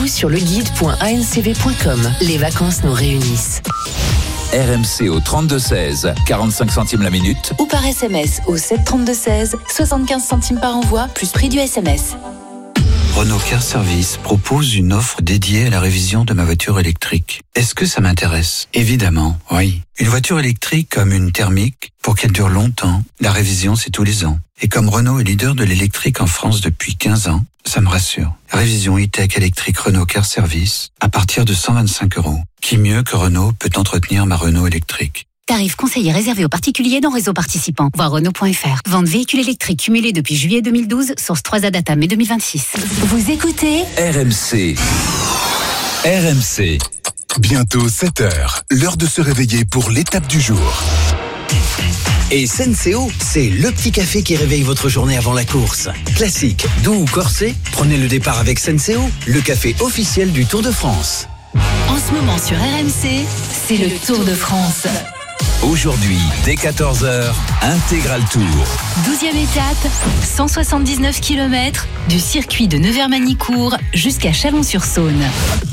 sur leguide.ancv.com. Les vacances nous réunissent. RMC au 32-16, 45 centimes la minute. Ou par SMS au 732-16, 75 centimes par envoi, plus prix du SMS. Renault Car Service propose une offre dédiée à la révision de ma voiture électrique. Est-ce que ça m'intéresse ? Évidemment, oui. Une voiture électrique comme une thermique, pour qu'elle dure longtemps, la révision c'est tous les ans. Et comme Renault est leader de l'électrique en France depuis 15 ans, ça me rassure. Révision e-tech électrique Renault Car Service à partir de 125 €. Qui mieux que Renault peut entretenir ma Renault électrique ? Tarif conseillé réservé aux particuliers dans réseau participant. Voir Renault.fr. Vente véhicules électriques cumulés depuis juillet 2012, source 3A Data mai 2026. Vous écoutez RMC. RMC. Bientôt 7h, l'heure de se réveiller pour l'étape du jour. Et Senseo, c'est le petit café qui réveille votre journée avant la course. Classique, doux ou corsé, prenez le départ avec Senseo, le café officiel du Tour de France. En ce moment sur RMC, c'est le Tour de France. Aujourd'hui, dès 14h, Intégral Tour. 12e étape, 179 km, du circuit de Nevers-Manicourt jusqu'à Chalon-sur-Saône.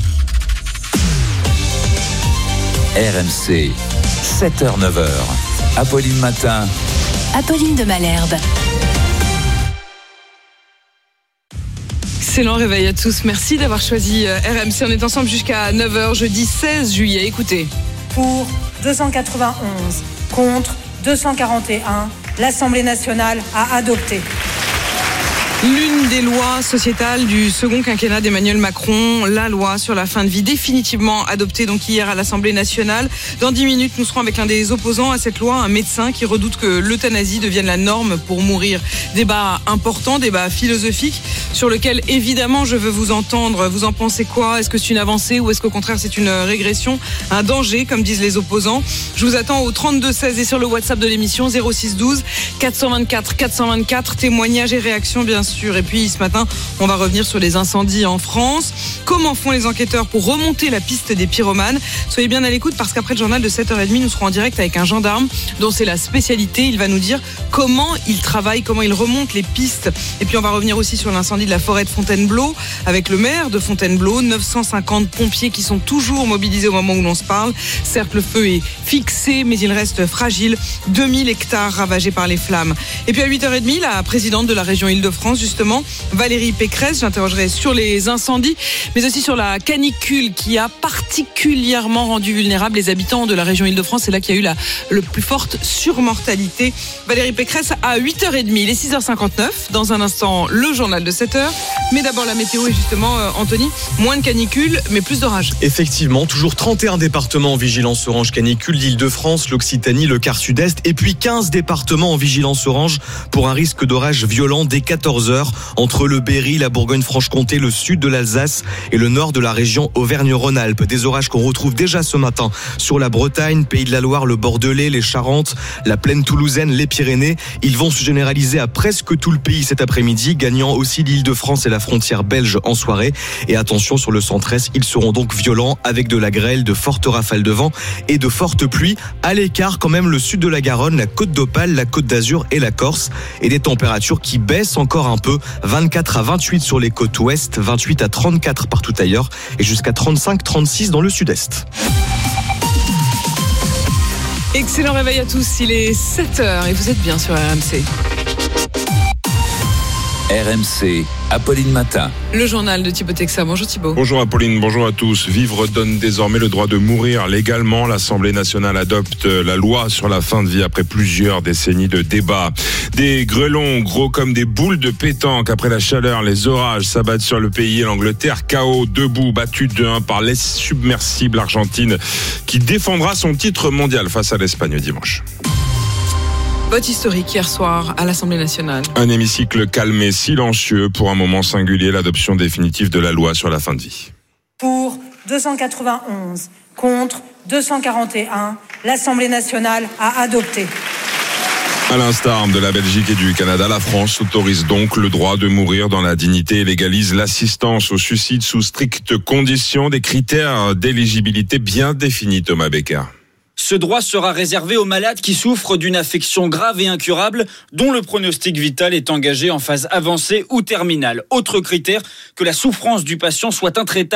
RMC, 7h-9h. Apolline Matin. Apolline de Malherbe. Excellent réveil à tous. Merci d'avoir choisi RMC. On est ensemble jusqu'à 9h, jeudi 16 juillet. Écoutez. Pour 291, contre 241, l'Assemblée nationale a adopté. L'une des lois sociétales du second quinquennat d'Emmanuel Macron, la loi sur la fin de vie, définitivement adoptée donc hier à l'Assemblée nationale. Dans 10 minutes, nous serons avec l'un des opposants à cette loi, un médecin qui redoute que l'euthanasie devienne la norme pour mourir. Débat important, débat philosophique, sur lequel évidemment je veux vous entendre. Vous en pensez quoi ? Est-ce que c'est une avancée ou est-ce qu'au contraire c'est une régression, un danger comme disent les opposants ? Je vous attends au 32-16 et sur le WhatsApp de l'émission 06 12 424 424, témoignages et réactions bien sûr. Et puis ce matin, on va revenir sur les incendies en France. Comment font les enquêteurs pour remonter la piste des pyromanes ? Soyez bien à l'écoute parce qu'après le journal de 7h30, nous serons en direct avec un gendarme dont c'est la spécialité. Il va nous dire comment il travaille, comment il remonte les pistes. Et puis on va revenir aussi sur l'incendie de la forêt de Fontainebleau avec le maire de Fontainebleau. 950 pompiers qui sont toujours mobilisés au moment où l'on se parle. Certes, le feu est fixé, mais il reste fragile. 2000 hectares ravagés par les flammes. Et puis à 8h30, la présidente de la région Île-de-France, justement, Valérie Pécresse, j'interrogerai sur les incendies, mais aussi sur la canicule qui a particulièrement rendu vulnérables les habitants de la région Île-de-France. C'est là qu'il y a eu le plus forte surmortalité. Valérie Pécresse à 8h30, il est 6h59. Dans un instant, le journal de 7h. Mais d'abord la météo et justement, Anthony, moins de canicule, mais plus d'orage. Effectivement, toujours 31 départements en vigilance orange canicule, l'Île-de-France, l'Occitanie, le quart sud-est, et puis 15 départements en vigilance orange pour un risque d'orage violent dès 14h entre le Berry, la Bourgogne-Franche-Comté, le sud de l'Alsace et le nord de la région Auvergne-Rhône-Alpes. Des orages qu'on retrouve déjà ce matin sur la Bretagne, Pays de la Loire, le Bordelais, les Charentes, la plaine toulousaine, les Pyrénées. Ils vont se généraliser à presque tout le pays cet après-midi, gagnant aussi l'Île-de-France et la frontière belge en soirée. Et attention, sur le centre-est, ils seront donc violents avec de la grêle, de fortes rafales de vent et de fortes pluies. À l'écart quand même le sud de la Garonne, la Côte d'Opale, la Côte d'Azur et la Corse. Et des températures qui baissent encore un peu, 24 à 28 sur les côtes ouest, 28 à 34 partout ailleurs et jusqu'à 35-36 dans le sud-est. Excellent réveil à tous, il est 7h et vous êtes bien sur RMC. RMC, Apolline Matin. Le journal de Thibaut Texa. Bonjour Thibaut. Bonjour Apolline, bonjour à tous. Vivre donne désormais le droit de mourir légalement. L'Assemblée nationale adopte la loi sur la fin de vie après plusieurs décennies de débats. Des grêlons gros comme des boules de pétanque. Après la chaleur, les orages s'abattent sur le pays et l'Angleterre KO, debout, battue 2-1 par l'insubmersible Argentine qui défendra son titre mondial face à l'Espagne dimanche. Vote historique hier soir à l'Assemblée nationale. Un hémicycle calme et silencieux pour un moment singulier, l'adoption définitive de la loi sur la fin de vie. Pour 291, contre 241, l'Assemblée nationale a adopté. À l'instar de la Belgique et du Canada, la France autorise donc le droit de mourir dans la dignité et légalise l'assistance au suicide sous strictes conditions, des critères d'éligibilité bien définis, Thomas Becker. Ce droit sera réservé aux malades qui souffrent d'une affection grave et incurable, dont le pronostic vital est engagé en phase avancée ou terminale. Autre critère, que la souffrance du patient soit intraitable